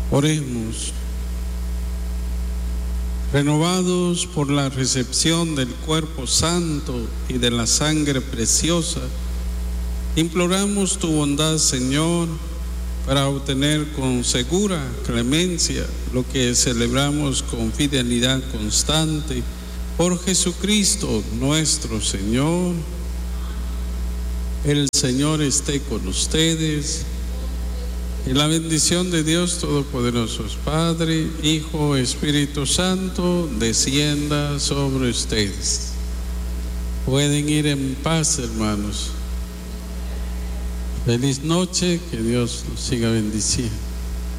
Oremos. Renovados por la recepción del cuerpo santo y de la sangre preciosa, imploramos tu bondad, Señor, para obtener con segura clemencia lo que celebramos con fidelidad constante por Jesucristo nuestro Señor. El Señor esté con ustedes. Y la bendición de Dios Todopoderoso, Padre, Hijo, Espíritu Santo, descienda sobre ustedes. Pueden ir en paz, hermanos. Feliz noche, que Dios los siga bendiciendo.